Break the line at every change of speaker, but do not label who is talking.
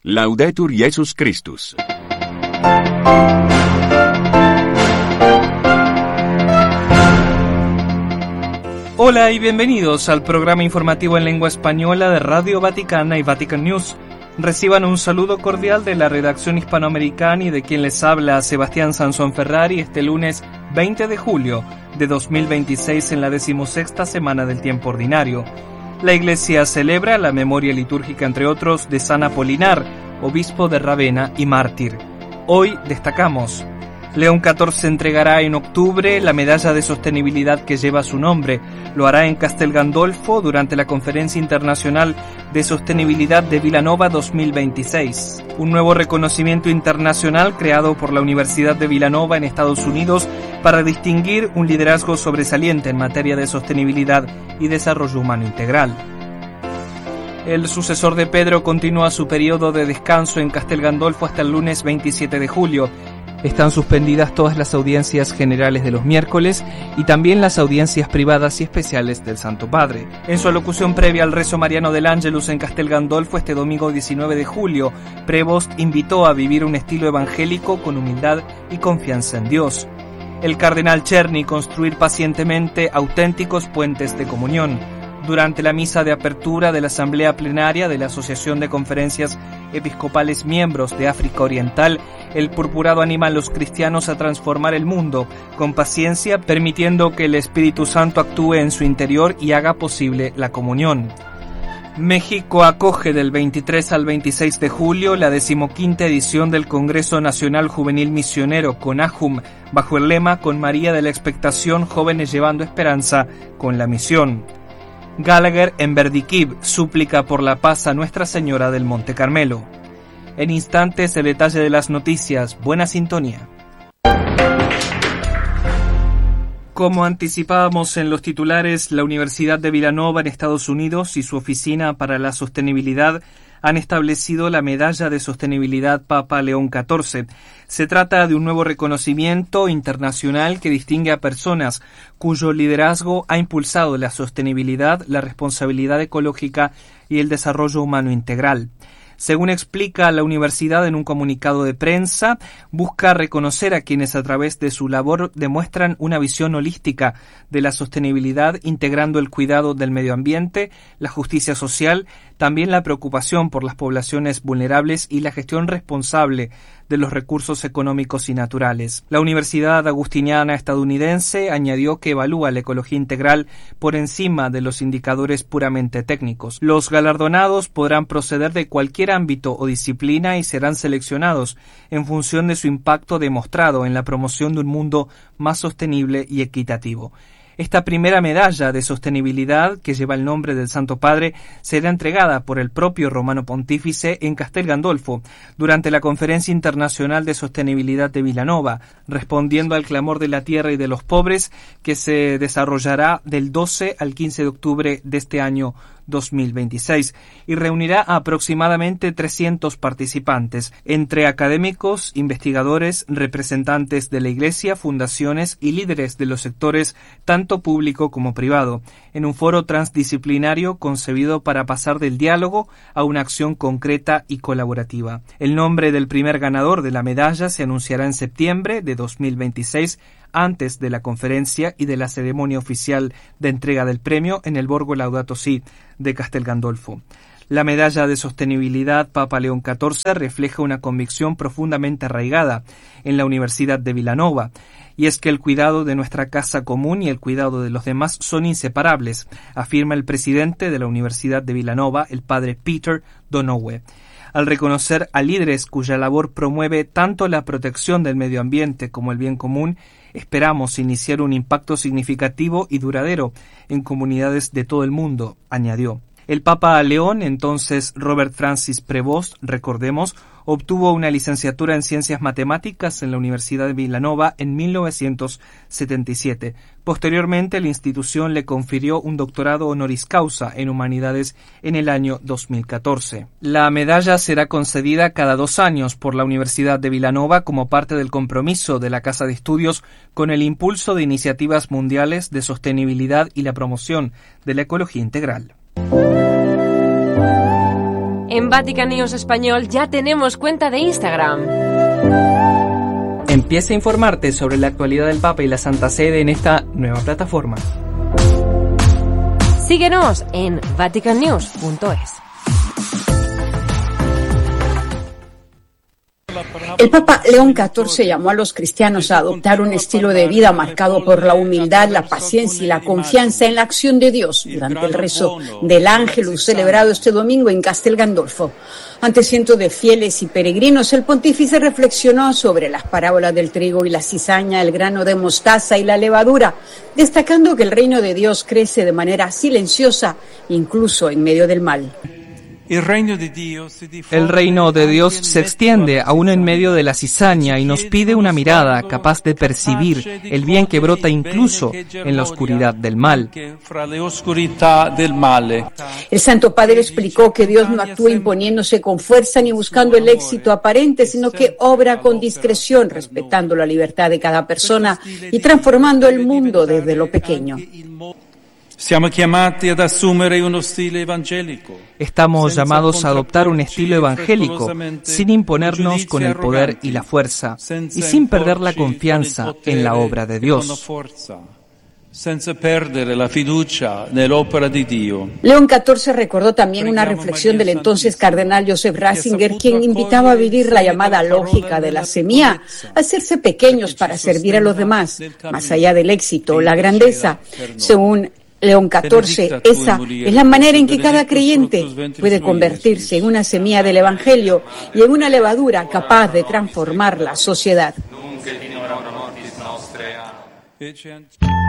Laudetur Jesus Christus.
Hola y bienvenidos al programa informativo en lengua española de Radio Vaticana y Vatican News. Reciban un saludo cordial de la redacción hispanoamericana y de quien les habla Sebastián Sansón Ferrari este lunes 20 de julio de 2026 en la 16ª semana del tiempo ordinario. La Iglesia celebra la memoria litúrgica, entre otros, de San Apolinar, obispo de Ravenna y mártir. Hoy destacamos: León XIV entregará en octubre la medalla de sostenibilidad que lleva su nombre. Lo hará en Castel Gandolfo durante la Conferencia Internacional de Sostenibilidad de Vilanova 2026. Un nuevo reconocimiento internacional creado por la Universidad de Vilanova en Estados Unidos para distinguir un liderazgo sobresaliente en materia de sostenibilidad y desarrollo humano integral. El sucesor de Pedro continúa su periodo de descanso en Castel Gandolfo hasta el lunes 27 de julio. Están suspendidas todas las audiencias generales de los miércoles y también las audiencias privadas y especiales del Santo Padre. En su alocución previa al rezo mariano del Ángelus en Castel Gandolfo este domingo 19 de julio, Prevost invitó a vivir un estilo evangélico con humildad y confianza en Dios. El cardenal Czerny construir pacientemente auténticos puentes de comunión. Durante la misa de apertura de la Asamblea Plenaria de la Asociación de Conferencias Episcopales Miembros de África Oriental, el purpurado anima a los cristianos a transformar el mundo con paciencia, permitiendo que el Espíritu Santo actúe en su interior y haga posible la comunión. México acoge del 23 al 26 de julio la 15ª edición del Congreso Nacional Juvenil Misionero CONAJUM, bajo el lema Con María de la Expectación, jóvenes llevando esperanza con la misión. Gallagher en Verdiquib, súplica por la paz a Nuestra Señora del Monte Carmelo. En instantes el detalle de las noticias. Buena sintonía. Como anticipábamos en los titulares, la Universidad de Vilanova en Estados Unidos y su Oficina para la Sostenibilidad han establecido la Medalla de Sostenibilidad Papa León XIV. Se trata de un nuevo reconocimiento internacional que distingue a personas cuyo liderazgo ha impulsado la sostenibilidad, la responsabilidad ecológica y el desarrollo humano integral. Según explica la universidad en un comunicado de prensa, busca reconocer a quienes a través de su labor demuestran una visión holística de la sostenibilidad, integrando el cuidado del medio ambiente, la justicia social, también la preocupación por las poblaciones vulnerables y la gestión responsable de los recursos económicos y naturales. La Universidad Agustiniana estadounidense añadió que evalúa la ecología integral por encima de los indicadores puramente técnicos. Los galardonados podrán proceder de cualquier ámbito o disciplina y serán seleccionados en función de su impacto demostrado en la promoción de un mundo más sostenible y equitativo. Esta primera medalla de sostenibilidad, que lleva el nombre del Santo Padre, será entregada por el propio Romano Pontífice en Castel Gandolfo durante la Conferencia Internacional de Sostenibilidad de Vilanova, respondiendo al clamor de la tierra y de los pobres, que se desarrollará del 12 al 15 de octubre de este año 2026 y reunirá a aproximadamente 300 participantes, entre académicos, investigadores, representantes de la Iglesia, fundaciones y líderes de los sectores tanto público como privado, en un foro transdisciplinario concebido para pasar del diálogo a una acción concreta y colaborativa. El nombre del primer ganador de la medalla se anunciará en septiembre de 2026, antes de la conferencia y de la ceremonia oficial de entrega del premio en el Borgo Laudato Si de Castel Gandolfo. La medalla de sostenibilidad Papa León XIV refleja una convicción profundamente arraigada en la Universidad de Vilanova, y es que el cuidado de nuestra casa común y el cuidado de los demás son inseparables, afirma el presidente de la Universidad de Vilanova, el padre Peter Donohue. Al reconocer a líderes cuya labor promueve tanto la protección del medio ambiente como el bien común, esperamos iniciar un impacto significativo y duradero en comunidades de todo el mundo, añadió. El Papa León, entonces Robert Francis Prevost, recordemos, obtuvo una licenciatura en Ciencias Matemáticas en la Universidad de Vilanova en 1977. Posteriormente, la institución le confirió un doctorado honoris causa en Humanidades en el año 2014. La medalla será concedida cada 2 años por la Universidad de Vilanova como parte del compromiso de la Casa de Estudios con el impulso de iniciativas mundiales de sostenibilidad y la promoción de la ecología integral.
En Vatican News Español ya tenemos cuenta de Instagram.
Empieza a informarte sobre la actualidad del Papa y la Santa Sede en esta nueva plataforma.
Síguenos en vaticannews.es.
El Papa León XIV llamó a los cristianos a adoptar un estilo de vida marcado por la humildad, la paciencia y la confianza en la acción de Dios durante el rezo del Ángelus celebrado este domingo en Castel Gandolfo. Ante cientos de fieles y peregrinos, el pontífice reflexionó sobre las parábolas del trigo y la cizaña, el grano de mostaza y la levadura, destacando que el reino de Dios crece de manera silenciosa, incluso en medio del mal.
El reino de Dios se extiende aún en medio de la cizaña y nos pide una mirada capaz de percibir el bien que brota incluso en la oscuridad del mal.
El Santo Padre explicó que Dios no actúa imponiéndose con fuerza ni buscando el éxito aparente, sino que obra con discreción, respetando la libertad de cada persona y transformando el mundo desde lo pequeño.
Estamos llamados a adoptar un estilo evangélico, sin imponernos con el poder y la fuerza, y sin perder la confianza en la obra de Dios.
León XIV recordó también una reflexión del entonces cardenal Joseph Ratzinger, quien invitaba a vivir la llamada lógica de la semilla, a hacerse pequeños para servir a los demás, más allá del éxito o la grandeza. Según León XIV, esa es la manera en que cada creyente puede convertirse en una semilla del Evangelio y en una levadura capaz de transformar la sociedad.